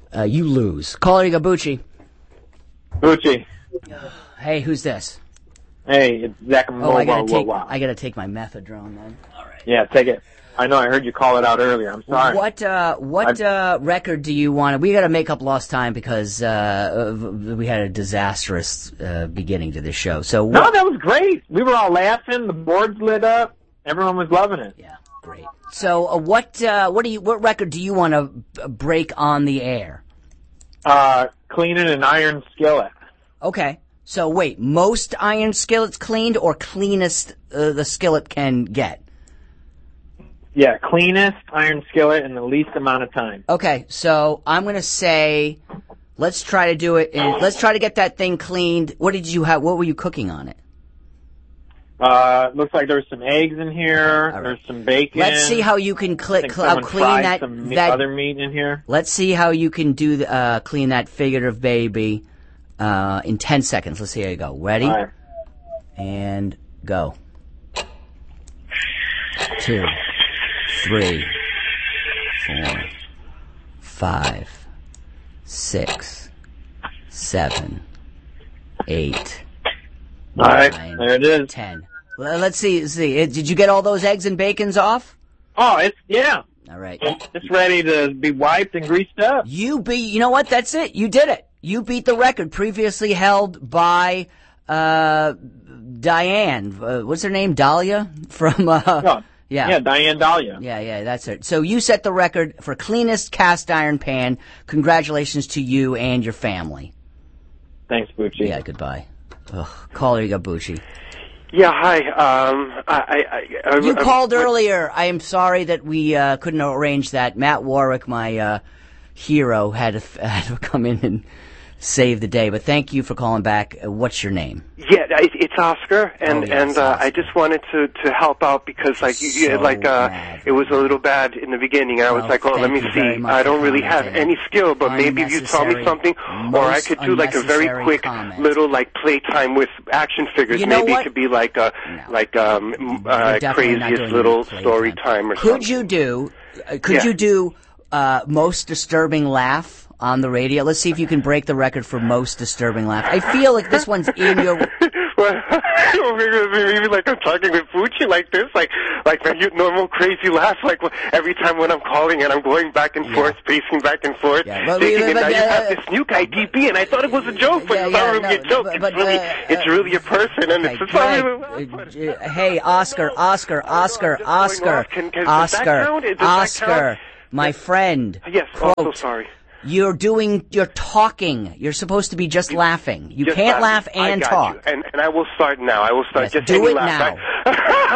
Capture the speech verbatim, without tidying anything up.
Uh, you lose. Caller, you go, Bucci. Bucci. Hey, who's this? Hey, it's Zach. Oh, I gotta take. I gotta take my methadone then. All right. Yeah, take it. I know. I heard you call it out earlier. I'm sorry. What uh, what uh, record do you want? We got to make up lost time because uh, we had a disastrous uh, beginning to this show. So what... no, that was great. We were all laughing. The boards lit up. Everyone was loving it. Yeah, great. So uh, what uh, what do you what record do you want to break on the air? Uh, cleaning an iron skillet. Okay. So wait, most iron skillets cleaned or cleanest uh, the skillet can get? Yeah, cleanest iron skillet in the least amount of time. Okay, so I'm going to say, let's try to do it. In, let's try to get that thing cleaned. What did you have? What were you cooking on it? Uh, looks like there's some eggs in here. Right. There's some bacon. Let's see how you can cl- cl- clean that. Some that other meat in here. Let's see how you can do the, uh, clean that figurative baby uh, in ten seconds. Let's see how you go. Ready? All right. And go. Two. Three, four, five, six, seven, eight, all right, nine, there it is. ten. Let's see. Let's see. Did you get all those eggs and bacons off? Oh, it's yeah. All right. It's ready to be wiped and greased up. You beat. You know what? That's it. You did it. You beat the record previously held by uh, Diane. Uh, what's her name? Dahlia from. Uh, oh. Yeah. Yeah, Diane Dahlia. Yeah, yeah, that's it. So you set the record for cleanest cast iron pan. Congratulations to you and your family. Thanks, Bucci. Yeah, goodbye. Ugh, caller, you got Bucci. Yeah, hi. Um, I, I, I, you I, called I, earlier. I am sorry that we uh, couldn't arrange that. Matt Warwick, my uh, hero, had to, had to come in and save the day. But thank you for calling back. Uh, what's your name? Yeah, it's Oscar, and oh, yes, and uh, Oscar. I just wanted to to help out because like you, so like uh, mad. it was a little bad in the beginning. I was well, like, oh, let me see. I don't really have any skill, but maybe if you tell me something, or I could do like a very quick comment. little like playtime with action figures. You know maybe what? it could be like a no. like um uh, craziest little story time or could something. Could you do? Uh, could yeah. you do uh, most disturbing laugh? On the radio. Let's see if you can break the record for most disturbing laugh. I feel like this one's in your... well, maybe like I'm talking with Fucci like this, like like my normal crazy laugh, like every time when I'm calling and I'm going back and forth, yeah. pacing back and forth, yeah, but, thinking, but, and now uh, you have this new guy, D B, and I thought it was a joke, but yeah, it's not yeah, really no, a joke. But, it's, but, really, uh, it's really a person, and okay, it's not really... Uh, hey, Oscar, Oscar, Oscar, Oscar, can, can, Oscar, Oscar, my friend. Yes, quote, I'm so sorry. You're doing, you're talking. You're supposed to be just laughing. You just can't laugh, laugh and I got talk. You. And, and I will start now. I will start yes, just do it laugh, now. Right?